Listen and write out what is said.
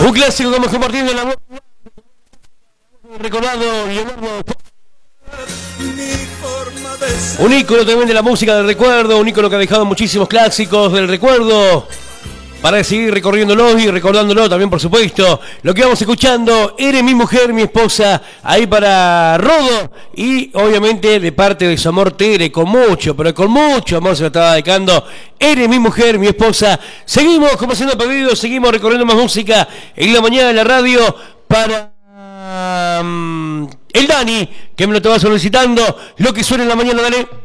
Un clásico que hemos compartido en la voz. Recordado Leonardo. Un ícono también de la música del recuerdo, un ícono que ha dejado muchísimos clásicos del recuerdo para seguir recorriéndolo y recordándolo también, por supuesto. Lo que vamos escuchando, Eres mi mujer, mi esposa, ahí para Rodo, y obviamente de parte de su amor Tere, con mucho, pero con mucho amor se lo estaba dedicando. Eres mi mujer, mi esposa. Seguimos como haciendo pedidos, seguimos recorriendo más música en la mañana de la radio para el Dani, que me lo estaba solicitando. Lo que suena en la mañana, dale.